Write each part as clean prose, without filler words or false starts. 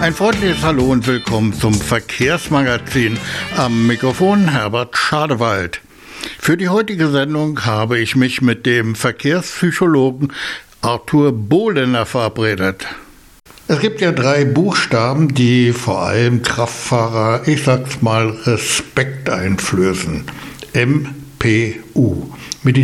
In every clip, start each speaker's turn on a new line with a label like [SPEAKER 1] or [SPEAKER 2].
[SPEAKER 1] Ein freundliches Hallo und willkommen zum Verkehrsmagazin. Am Mikrofon Herbert Schadewald. Für die heutige Sendung habe ich mich mit dem Verkehrspsychologen Arthur Bohlener verabredet. Es gibt ja 3 Buchstaben, die vor allem Kraftfahrer, ich sag's mal, Respekt einflößen. MPU.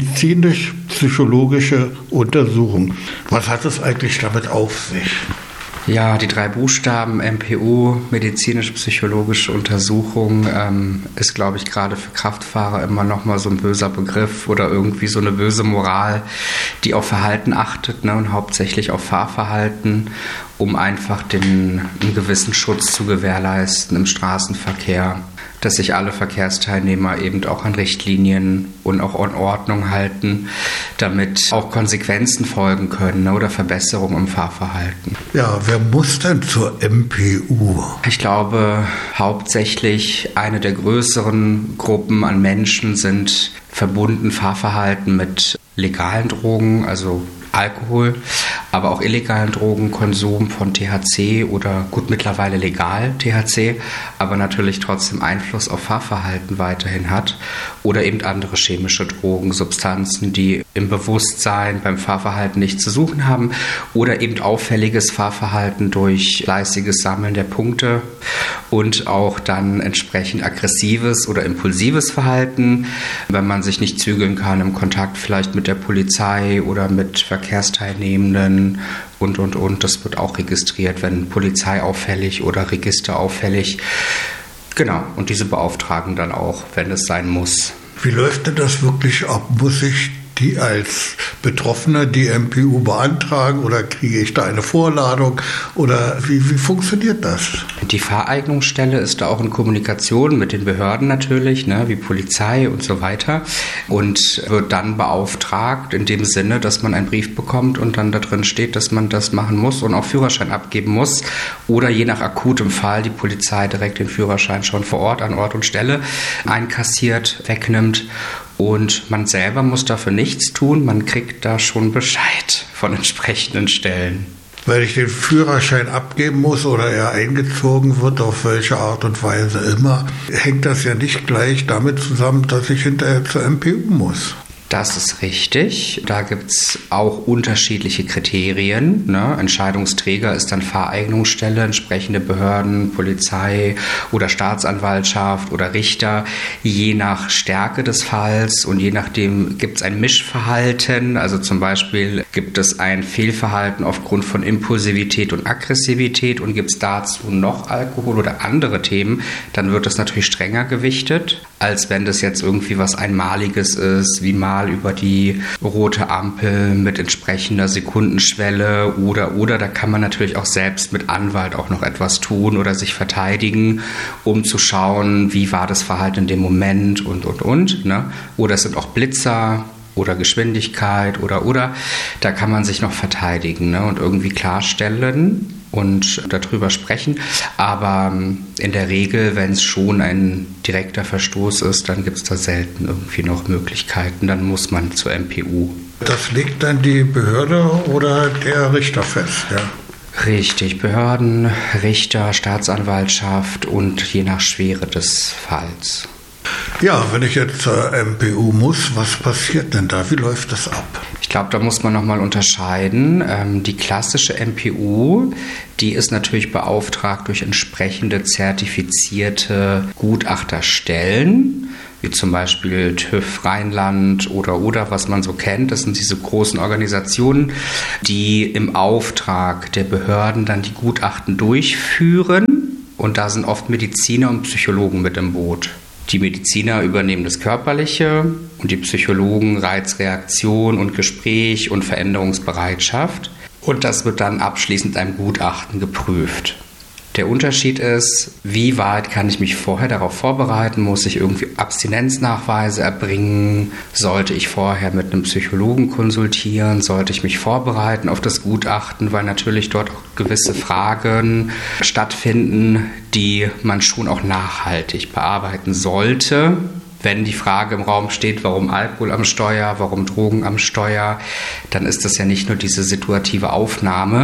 [SPEAKER 1] Medizinisch-psychologische Untersuchung. Was hat es eigentlich damit auf sich?
[SPEAKER 2] Ja, die 3 Buchstaben MPU, medizinisch-psychologische Untersuchung, ist, glaube ich, gerade für Kraftfahrer immer noch mal so ein böser Begriff oder irgendwie so eine böse Moral, die auf Verhalten achtet, ne, und hauptsächlich auf Fahrverhalten, um einfach einen gewissen Schutz zu gewährleisten im Straßenverkehr, dass sich alle Verkehrsteilnehmer eben auch an Richtlinien und auch an Ordnung halten, damit auch Konsequenzen folgen können, ne, oder Verbesserungen im Fahrverhalten.
[SPEAKER 1] Ja, wer muss denn zur MPU?
[SPEAKER 2] Ich glaube, hauptsächlich eine der größeren Gruppen an Menschen sind verbunden Fahrverhalten mit legalen Drogen, also Alkohol, aber auch illegalen Drogenkonsum von THC oder gut mittlerweile legal THC, aber natürlich trotzdem Einfluss auf Fahrverhalten weiterhin hat, oder eben andere chemische Drogen, Substanzen, die im Bewusstsein beim Fahrverhalten nichts zu suchen haben, oder eben auffälliges Fahrverhalten durch fleißiges Sammeln der Punkte und auch dann entsprechend aggressives oder impulsives Verhalten, wenn man sich nicht zügeln kann im Kontakt vielleicht mit der Polizei oder mit Verkehrsteilnehmenden und. Das wird auch registriert, wenn Polizei auffällig oder Register auffällig. Genau, und diese beauftragen dann auch, wenn es sein muss.
[SPEAKER 1] Wie läuft denn das wirklich ab? Muss ich die als Betroffener die MPU beantragen oder kriege ich da eine Vorladung oder wie funktioniert das?
[SPEAKER 2] Die Fahreignungsstelle ist da auch in Kommunikation mit den Behörden natürlich, ne, wie Polizei und so weiter, und wird dann beauftragt in dem Sinne, dass man einen Brief bekommt und dann da drin steht, dass man das machen muss und auch Führerschein abgeben muss oder je nach akutem Fall die Polizei direkt den Führerschein schon vor Ort, an Ort und Stelle einkassiert, wegnimmt. Und man selber muss dafür nichts tun, man kriegt da schon Bescheid von entsprechenden Stellen.
[SPEAKER 1] Weil ich den Führerschein abgeben muss oder er eingezogen wird, auf welche Art und Weise immer, hängt das ja nicht gleich damit zusammen, dass ich hinterher zur MPU muss.
[SPEAKER 2] Das ist richtig. Da gibt es auch unterschiedliche Kriterien, ne? Entscheidungsträger ist dann Fahreignungsstelle, entsprechende Behörden, Polizei oder Staatsanwaltschaft oder Richter, je nach Stärke des Falls, und je nachdem gibt es ein Mischverhalten. Also zum Beispiel gibt es ein Fehlverhalten aufgrund von Impulsivität und Aggressivität und gibt es dazu noch Alkohol oder andere Themen, dann wird das natürlich strenger gewichtet, als wenn das jetzt irgendwie was Einmaliges ist, wie mal über die rote Ampel mit entsprechender Sekundenschwelle oder da kann man natürlich auch selbst mit Anwalt auch noch etwas tun oder sich verteidigen, um zu schauen, wie war das Verhalten in dem Moment und, ne? Oder es sind auch Blitzer oder Geschwindigkeit oder, da kann man sich noch verteidigen, ne? Und irgendwie klarstellen und darüber sprechen. Aber in der Regel, wenn es schon ein direkter Verstoß ist, dann gibt es da selten irgendwie noch Möglichkeiten. Dann muss man zur MPU.
[SPEAKER 1] Das legt dann die Behörde oder der Richter fest, ja?
[SPEAKER 2] Richtig, Behörden, Richter, Staatsanwaltschaft und je nach Schwere des Falls.
[SPEAKER 1] Ja, wenn ich jetzt zur MPU muss, was passiert denn da? Wie läuft das ab?
[SPEAKER 2] Ich glaube, da muss man nochmal unterscheiden. Die klassische MPU, die ist natürlich beauftragt durch entsprechende zertifizierte Gutachterstellen, wie zum Beispiel TÜV Rheinland oder was man so kennt. Das sind diese großen Organisationen, die im Auftrag der Behörden dann die Gutachten durchführen. Und da sind oft Mediziner und Psychologen mit im Boot. Die Mediziner übernehmen das Körperliche und die Psychologen Reizreaktion und Gespräch und Veränderungsbereitschaft. Und das wird dann abschließend einem Gutachten geprüft. Der Unterschied ist, wie weit kann ich mich vorher darauf vorbereiten? Muss ich irgendwie Abstinenznachweise erbringen? Sollte ich vorher mit einem Psychologen konsultieren? Sollte ich mich vorbereiten auf das Gutachten? Weil natürlich dort auch gewisse Fragen stattfinden, die man schon auch nachhaltig bearbeiten sollte. Wenn die Frage im Raum steht, warum Alkohol am Steuer, warum Drogen am Steuer, dann ist das ja nicht nur diese situative Aufnahme,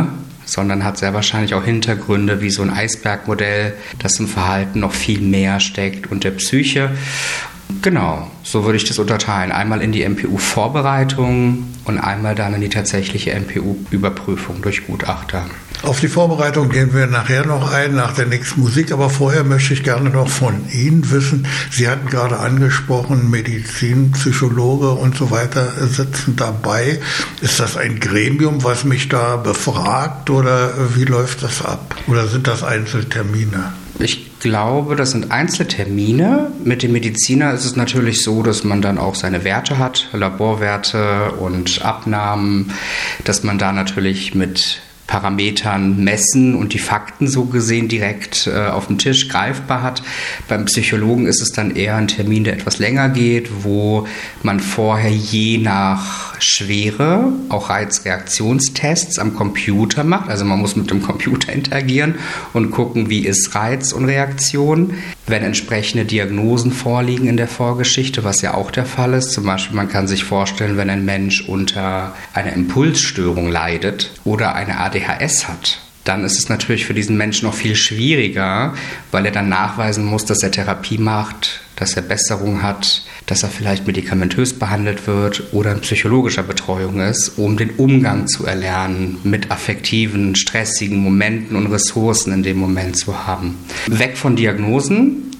[SPEAKER 2] sondern hat sehr wahrscheinlich auch Hintergründe wie so ein Eisbergmodell, das im Verhalten noch viel mehr steckt und der Psyche. Genau, so würde ich das unterteilen. Einmal in die MPU-Vorbereitung und einmal dann in die tatsächliche MPU-Überprüfung durch Gutachter.
[SPEAKER 1] Auf die Vorbereitung gehen wir nachher noch ein, nach der nächsten Musik. Aber vorher möchte ich gerne noch von Ihnen wissen, Sie hatten gerade angesprochen, Medizin, Psychologe und so weiter sitzen dabei. Ist das ein Gremium, was mich da befragt oder wie läuft das ab? Oder sind das Einzeltermine?
[SPEAKER 2] Ich glaube, das sind Einzeltermine. Mit dem Mediziner ist es natürlich so, dass man dann auch seine Werte hat, Laborwerte und Abnahmen, dass man da natürlich mit Parametern messen und die Fakten so gesehen direkt auf dem Tisch greifbar hat. Beim Psychologen ist es dann eher ein Termin, der etwas länger geht, wo man vorher je nach Schwere auch Reizreaktionstests am Computer macht. Also man muss mit dem Computer interagieren und gucken, wie ist Reiz und Reaktion. Wenn entsprechende Diagnosen vorliegen in der Vorgeschichte, was ja auch der Fall ist. Zum Beispiel, man kann sich vorstellen, wenn ein Mensch unter einer Impulsstörung leidet oder eine ADHS hat, dann ist es natürlich für diesen Menschen noch viel schwieriger, weil er dann nachweisen muss, dass er Therapie macht, dass er Besserung hat, dass er vielleicht medikamentös behandelt wird oder in psychologischer Betreuung ist, um den Umgang zu erlernen mit affektiven, stressigen Momenten und Ressourcen in dem Moment zu haben. Weg von Diagnosen,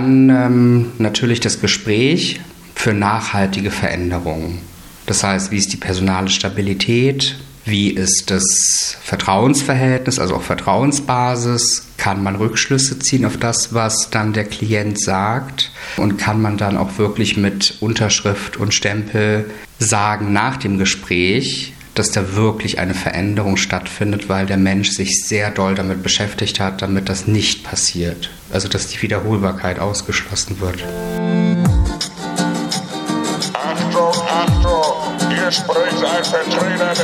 [SPEAKER 2] dann natürlich das Gespräch für nachhaltige Veränderungen. Das heißt, wie ist die personale Stabilität? Wie ist das Vertrauensverhältnis, also auch Vertrauensbasis? Kann man Rückschlüsse ziehen auf das, was dann der Klient sagt? Und kann man dann auch wirklich mit Unterschrift und Stempel sagen nach dem Gespräch, dass da wirklich eine Veränderung stattfindet, weil der Mensch sich sehr doll damit beschäftigt hat, damit das nicht passiert. Also dass die Wiederholbarkeit ausgeschlossen wird.
[SPEAKER 3] Achtung, Achtung! Hier spricht ein Vertreter